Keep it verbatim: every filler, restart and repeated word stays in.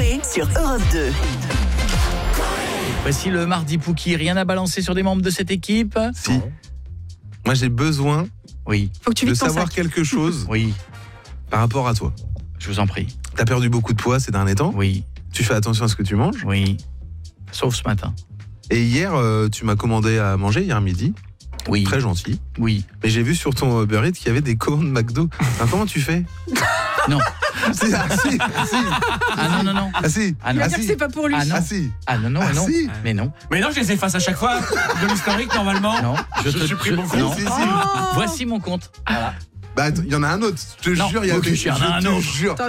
Coé sur Europe deux. Voici le mardi Pouki. Rien à balancer sur des membres de cette équipe? Si. Moi, j'ai besoin Oui. Faut que tu de vides ton savoir sac. quelque chose Oui, par rapport à toi. je vous en prie. T'as perdu beaucoup de poids ces derniers temps. Oui, Tu fais attention à ce que tu manges. oui. Sauf ce matin. Et hier, euh, tu m'as commandé à manger, hier midi. Oui, Très gentil. oui. Mais j'ai vu sur ton Uber Eats qu'il y avait des commandes McDo. Enfin, comment tu fais? Non. Si, ah si, ah si. Ah non, non, non. Ah si. Ah Il non. va Ah, dire que si. c'est pas pour lui. Ah non. Ah si. Ah non, non, Ah, non. si. Mais non, Mais non, je les efface à chaque fois de l'historique normalement. non. Je supprime mon compte. non. Si, si. Oh Voici mon compte. Voilà. Bah, il y en a un autre. Je te Non, jure, il y a ok, des- il y en a je un te autre. jure.